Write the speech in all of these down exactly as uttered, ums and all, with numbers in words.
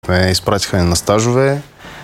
ме изпратиха ни на стажове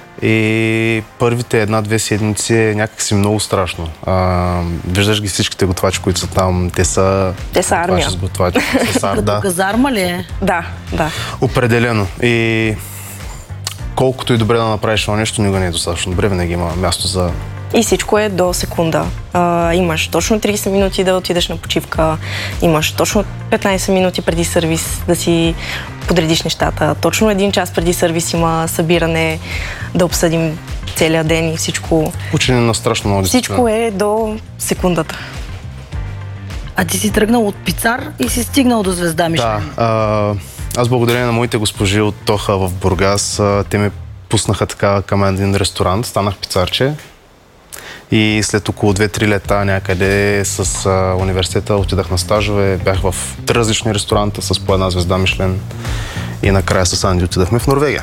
и първите една-две седмици е някакси много страшно. А, виждаш ги всичките готвачи, които са там. Те са... Те са армия. Готвачи, с ар, Като да. казарма ли е? Да, да. Определено. И колкото и добре да направиш това нещо, никога не е достатъчно добре. Винаги има място за... И всичко е до секунда. А, имаш точно трийсет минути да отидеш на почивка, имаш точно петнайсет минути преди сервис да си подредиш нещата, точно един час преди сервис има събиране, да обсъдим целия ден и всичко. Учене на страшно много дисциплина. Всичко е до секундата. А ти си тръгнал от пицар и си стигнал до звезда Мишлен. Да. А, аз благодарение на моите госпожи от Тоха в Бургас, а, те ме пуснаха така към един ресторант, станах пицарче. И след около две-три лета някъде с а, университета отидах на стажове, бях в три различни ресторанта с по една звезда Мишлен и накрая с Анди отидахме в Норвегия.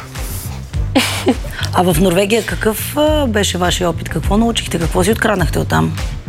А в Норвегия какъв а, беше вашия опит? Какво научихте? Какво си откраднахте оттам?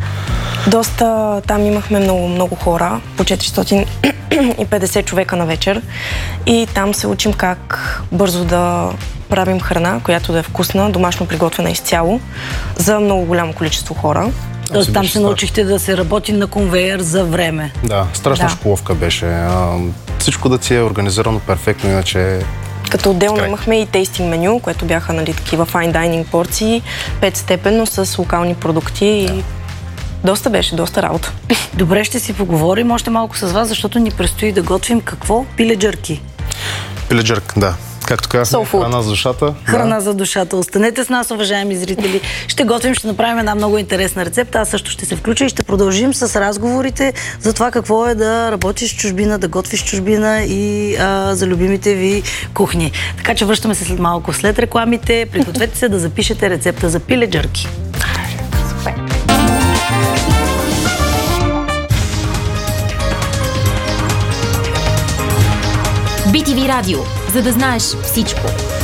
Доста там имахме много, много хора, по четиристотин и петдесет човека на вечер и там се учим как бързо да правим храна, която да е вкусна, домашно приготвена изцяло за много голямо количество хора. Тоест там се научихте да се работи на конвейер за време. Да, страшна Да. школовка беше. А, всичко да ти е организирано перфектно, иначе... Като отделно Край. имахме и тейстинг меню, което бяха нали, такива fine dining порции, петстепенно с локални продукти и доста беше, доста работа. Добре, ще си поговорим още малко с вас, защото ни предстои да готвим какво? Пиледжърки. Пиледжърк, да. Както казахме, Soul food. храна за душата. Храна Да. за душата. Останете с нас, уважаеми зрители. Ще готвим, ще направим една много интересна рецепта. Аз също ще се включа и ще продължим с разговорите за това какво е да работиш в чужбина, да готвиш в чужбина и а, за любимите ви кухни. Така че връщаме се след малко след рекламите. Пригответе се да запишете рецепта за пиледжърки. би ти ви Радио, за да знаеш всичко.